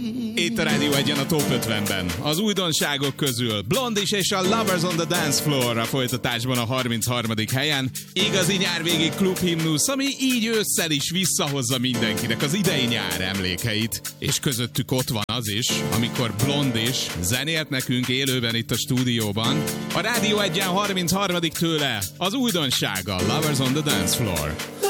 Itt a Rádió Egyen a Top 50-ben. Az újdonságok közül Blondish és a Lovers on the Dance Floor a folytatásban a 33. helyen. Igazi nyárvégi klubhimnusz, ami így ősszel is visszahozza mindenkinek az idei nyár emlékeit. És közöttük ott van az is, amikor Blondish zenélt nekünk élőben itt a stúdióban. A Rádió Egyen 33. tőle az újdonsága Lovers on the Dance Floor.